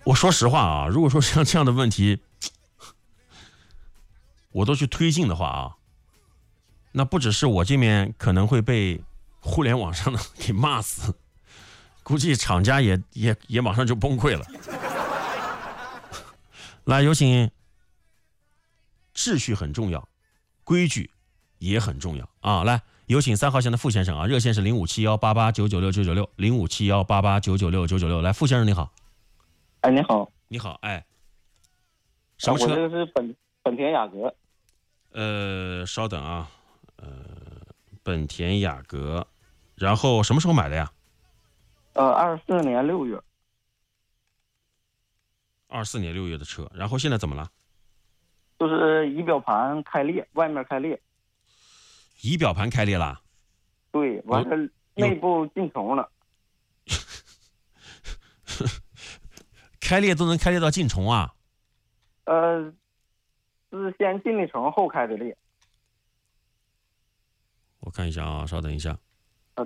我说实话啊，如果说像这样的问题，我都去推进的话啊，那不只是我这边可能会被互联网上的给骂死，估计厂家也马上就崩溃了。来，有请。秩序很重要，规矩也很重要啊！来，有请3号线的傅先生啊，热线是057188996996，057188996996。来，傅先生你好。 哎，你好。 你好，哎，什么车？ 我这个是本田雅阁。 稍等啊，本田雅阁，然后什么时候买的呀 24年6月。 24年6月的车，然后现在怎么了？ 就是仪表盘开裂，外面开裂。 仪表盘开裂啦？ 对，完了内部进虫了。 开裂都能开裂到进虫啊？ 是先进的虫，后开的裂。 我看一下啊，稍等一下。